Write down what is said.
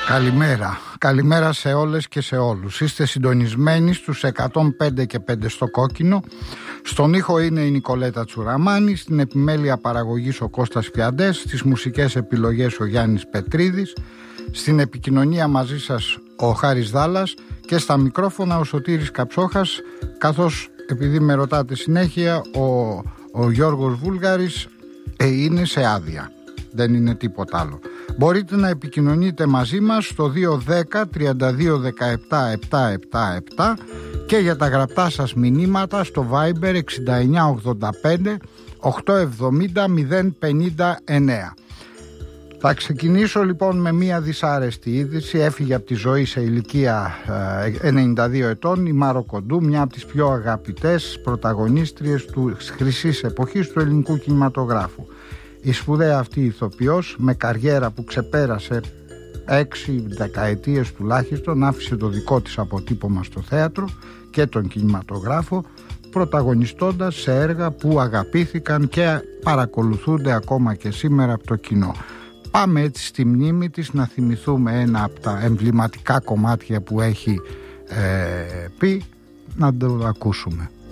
Καλημέρα σε όλες και σε όλους. Είστε συντονισμένοι στους 105 και 5 στο κόκκινο. Στον ήχο είναι η Νικολέτα Τσουραμάνη, στην επιμέλεια παραγωγής ο Κώστας Φιαντές, στις μουσικές επιλογές ο Γιάννης Πετρίδης, στην επικοινωνία μαζί σας ο Χάρης Δάλλας και στα μικρόφωνα ο Σωτήρης Καψόχας, καθώς επειδή με ρωτάτε συνέχεια ο Γιώργος Βούλγαρης είναι σε άδεια. Δεν είναι τίποτα άλλο. Μπορείτε να επικοινωνείτε μαζί μας στο 210 32 17 777 και για τα γραπτά σας μηνύματα στο Viber 69 85 870 059. Θα ξεκινήσω λοιπόν με μια δυσάρεστη είδηση. Έφυγε από τη ζωή σε ηλικία 92 ετών η Μάρο Κοντού, μια από τις πιο αγαπητές πρωταγωνίστριες της χρυσής εποχής του ελληνικού κινηματογράφου. Η σπουδαία αυτή ηθοποιός, με καριέρα που ξεπέρασε 6 δεκαετίες τουλάχιστον, άφησε το δικό της αποτύπωμα στο θέατρο και τον κινηματογράφο, πρωταγωνιστώντας σε έργα που αγαπήθηκαν και παρακολουθούνται ακόμα και σήμερα από το κοινό. Πάμε έτσι στη μνήμη της να θυμηθούμε ένα από τα εμβληματικά κομμάτια που έχει πει, να το ακούσουμε.